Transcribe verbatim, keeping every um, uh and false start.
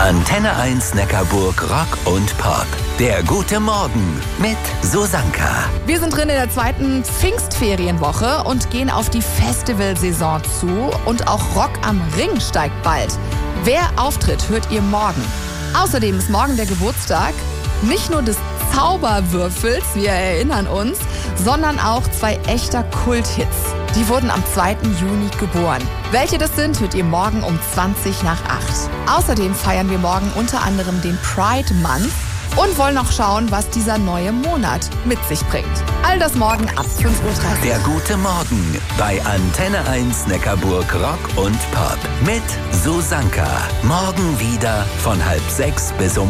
Antenne eins Neckarburg Rock und Pop. Der gute Morgen mit Susanka. Wir sind drin in der zweiten Pfingstferienwoche und gehen auf die Festivalsaison zu. Und auch Rock am Ring steigt bald. Wer auftritt, hört ihr morgen. Außerdem ist morgen der Geburtstag nicht nur des Zauberwürfels, wir erinnern uns, sondern auch zwei echter Kulthits. Die wurden am zweiten Juni geboren. Welche das sind, hört ihr morgen um zwanzig nach acht. Außerdem feiern wir morgen unter anderem den Pride Month und wollen noch schauen, was dieser neue Monat mit sich bringt. All das morgen ab fünf Uhr dreißig. Der gute Morgen bei Antenne eins Neckarburg Rock und Pop mit Susanka. Morgen wieder von halb sechs bis um